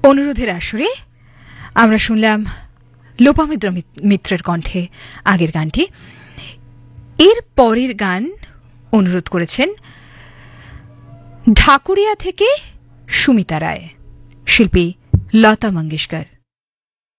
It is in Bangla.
অনুরোধের আসরে আমরা শুনলাম লোপামুদ্রা মিত্রের কণ্ঠে আগের গানটি। এর পরের গান অনুরোধ করেছেন ঢাকুরিয়া থেকে সুমিতা রায়, শিল্পী লতা মঙ্গেশকর।